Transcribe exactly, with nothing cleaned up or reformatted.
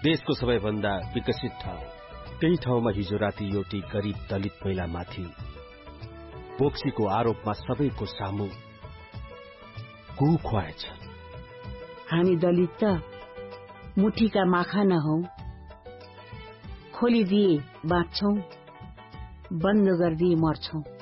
देशको सबैभन्दा विकसित ठाउँ, त्यही ठाउँमा हिजो राति एउटी गरीब दलित महिलामाथि बोक्सीको आरोपमा सबैको सामु कु खुवाएछ। हामी दलित त मुठीका माखा नहौ, खोलिदिए बाँच्छौं, बन्द गरिदिए मर्छौं।